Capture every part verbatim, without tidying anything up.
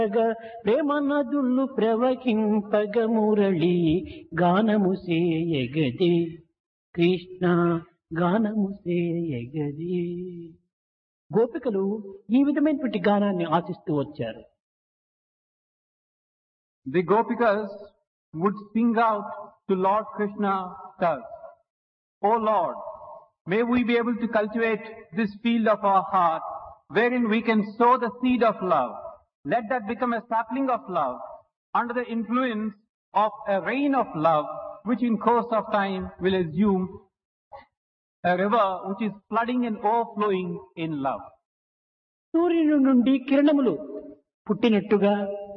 ప్రేమ నదులు ప్రవహింపగ మురళి గానము సేయగది కృష్ణ గానము సేయగది. గోపికలు ఈ విధమైనటువంటి గానాన్ని ఆశిస్తూ వచ్చారు. The Gopikas would sing out to Lord Krishna thus, O Lord, may we be able to cultivate this field of our heart wherein we can sow the seed of love. Let that become a sapling of love under the influence of a rain of love which in course of time will assume a river which is flooding and overflowing in love. సూర్యుని నుండి కిరణములు పుట్టినట్టుగా,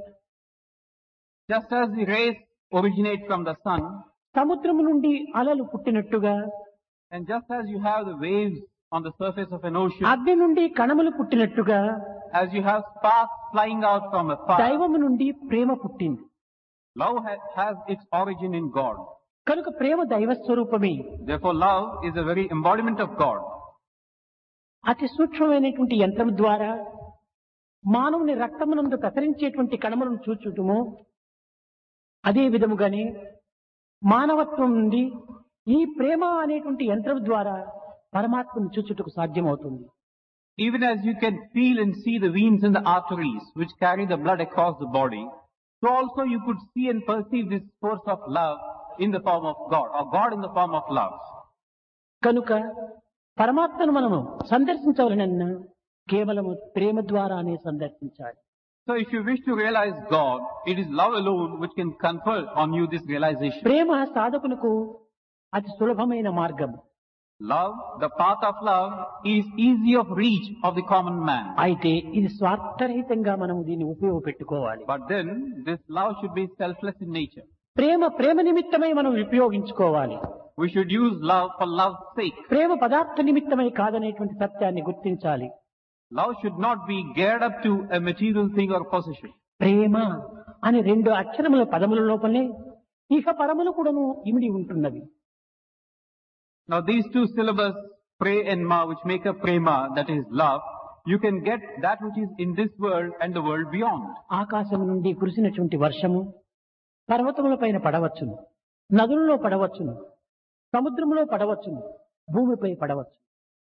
just as the rays originate from the sun, సముద్రము నుండి అలలు పుట్టినట్టుగా, and just as you have the waves on the surface of an ocean, అగ్ని నుండి కణములు పుట్టినట్టుగా, as you have sparks flying out from a fire, దైవము నుండి ప్రేమ పుట్టింది. love ha- has its origin in God. కనుక ప్రేమ దైవ స్వరూపమే. Therefore love is a very embodiment of God. అతి సూక్ష్మమైనటువంటి యంత్రం ద్వారా మానవుని రక్తమునందు ప్రసరించేటువంటి కణములను చూచుటము, అదే విధముగానే మానవత్వం నుండి ఈ ప్రేమ అనేటువంటి యంత్రం ద్వారా పరమాత్మను చూచుటకు సాధ్యమవుతుంది. Even as you can feel and see the veins and the arteries which carry the blood across the body, so also you could see and perceive this force of love in the form of God, or God in the form of love. కనుక పరమాత్మను మనము సందర్శించవలనన్నా కేవలము ప్రేమ ద్వారానే సందర్శించాలి. So if you wish to realize God, it is love alone which can confer on you this realization. ప్రేమ సాధకులకు అతి సులభమైన మార్గం. Love, the path of love, is easy of reach of the common man. అయితే ఇది స్వార్థరహితంగా మనం దీన్ని ఉపయోగపెట్టుకోవాలి. But then, this love should be selfless in nature. ప్రేమ ప్రేమ నిమిత్తమై మనం ఉపయోగించుకోవాలి. We should use love for love's sake. ప్రేమ పదార్థ నిమిత్తమై కాదనేటువంటి సత్యాన్ని గుర్తించాలి. Love should not be geared up to a material thing or possession. ప్రేమ అనే రెండు అక్షరముల పదముల లోపలే ఇహ పరములు కూడాను ఇమిడి ఉంటున్నవి. Now these two syllables, pre and ma, which make up prema, that is love, you can get that which is in this world and the world beyond. ఆకాశం నుండి కురిసినటువంటి వర్షము పర్వతముల పైన పడవచ్చును, నదులలో పడవచ్చును, సముద్రములో పడవచ్చును, భూమిపై పడవచ్చు.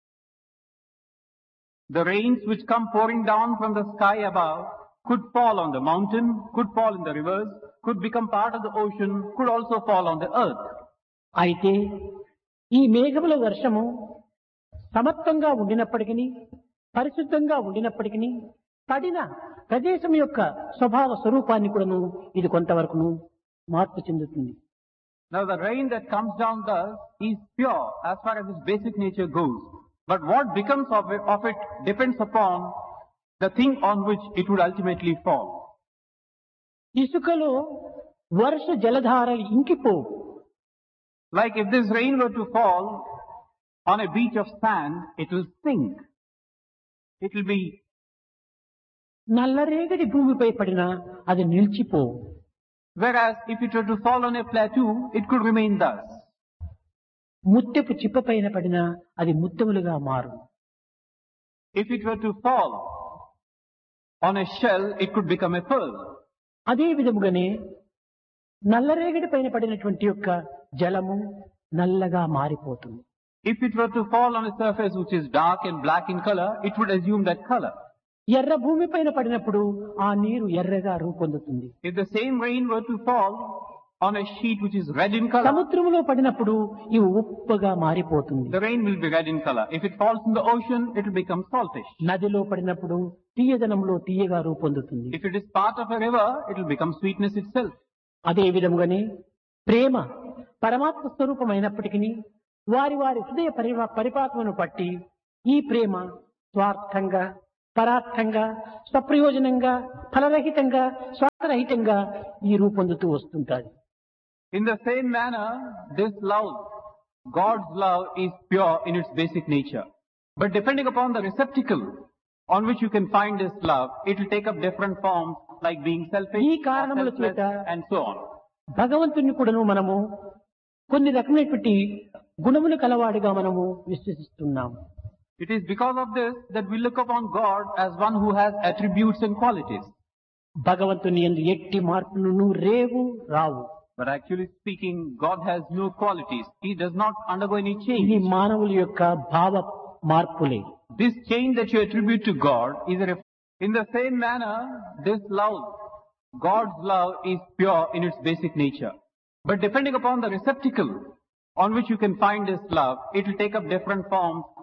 The rains which come pouring down from the sky above could fall on the mountain, could fall in the rivers, could become part of the ocean, could also fall on the earth. అయితే ఈ మేఘముల వర్షము సమత్వంగా ఉండినప్పటికీ, పరిశుద్ధంగా ఉండినప్పటికీ, పడిన ప్రదేశం యొక్క స్వభావ స్వరూపాన్ని కూడాను ఇది కొంతవరకును మార్పు చెందుతుంది. Now the rain that comes down thus is pure as far as its basic nature goes. But what becomes of it, of it depends upon the thing on which it would ultimately fall. ఇసుకలో వర్ష జలధారలు ఇంకిపోవు. Like if this rain were to fall on a beach of sand, it will sink. It will be... నల్లరేగడి భూమిపై పడినా అది నిలిచిపోవు. Whereas if it were to fall on a plateau, it could remain thus. ముత్యపు చిప్ప పైన పడినా అది ముత్యములుగా మారు. If it were to fall on a shell, it could become a pearl. అదే విధముగానే నల్లరేగడి పైన పడినటువంటి యొక్క జలము నల్లగా మారిపోతుంది. If it were to fall on a surface which is dark and black in color, it would assume that color. ఎర్ర భూమి పైన పడినప్పుడు ఆ నీరు ఎర్రగా రూపొందుతుంది. If the same rain were to fall on a sheet which is red in color, సముద్రములో పడినప్పుడు ఇవి ఉప్పుగా మారిపోతుంది. the rain will be red in color. If it falls in the ocean, it will become saltish. నదిలో పడినప్పుడు తీయదనంలో తీయగా రూపొందుతుంది. If it is part of a river, it will become sweetness itself. అదే విధముగానే ప్రేమ పరమాత్మ స్వరూపమైనప్పటికీ వారి వారి హృదయ పరిపా పరిపాత్మను పట్టి ఈ ప్రేమ స్వార్థంగా, పరార్థంగా, స్వప్రయోజనంగా, ఫలరహితంగా, స్వార్థరహితంగా ఈ రూపొందుతూ వస్తుంటారు. In the same manner, this love, God's love, is pure in its basic nature. But depending upon the receptacle on which you can find this love, it will take up different forms, like being selfish, ఈ కారణముల selfless, చేత and so on. భగవంతుని కూడాను మనము కొన్ని రకమైనటువంటి గుణములు కలవాడిగా మనము విశ్వసిస్తున్నాము. It is because of this that we look upon God as one who has attributes and qualities. భగవంతుని యందు ఎట్టి మార్పులను రేవు రావు. But actually speaking, God has no qualities. He does not undergo any ఇది change. మానవుల యొక్క భావ మార్పులే. This change that you attribute to God is a ref- in the same manner, this love, God's love is pure in its basic nature. But depending upon the receptacle on which you can find this love, it will take up different forms